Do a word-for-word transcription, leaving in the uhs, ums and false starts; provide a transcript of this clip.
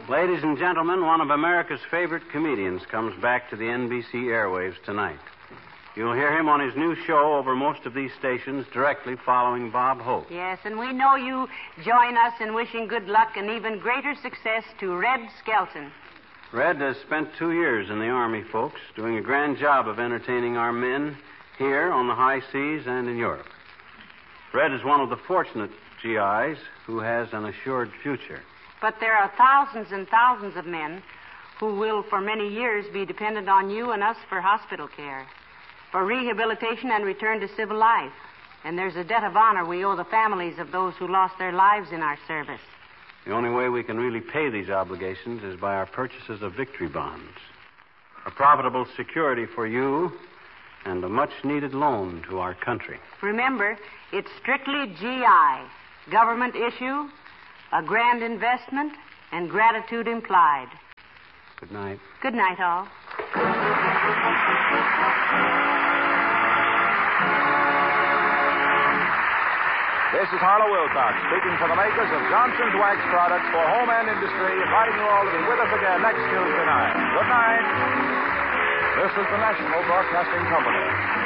Ladies and gentlemen, one of America's favorite comedians comes back to the N B C airwaves tonight. You'll hear him on his new show over most of these stations directly following Bob Hope. Yes, and we know you join us in wishing good luck and even greater success to Red Skelton. Red has spent two years in the Army, folks, doing a grand job of entertaining our men here on the high seas and in Europe. Red is one of the fortunate G Is who has an assured future. But there are thousands and thousands of men who will for many years be dependent on you and us for hospital care, for rehabilitation and return to civil life. And there's a debt of honor we owe the families of those who lost their lives in our service. The only way we can really pay these obligations is by our purchases of victory bonds, a profitable security for you and a much-needed loan to our country. Remember, it's strictly G I, government issue, a grand investment, and gratitude implied. Good night. Good night, all. This is Harlow Wilcox speaking for the makers of Johnson's Wax Products for home and industry, inviting you all to be with us again next Tuesday night. Good night. This is the National Broadcasting Company.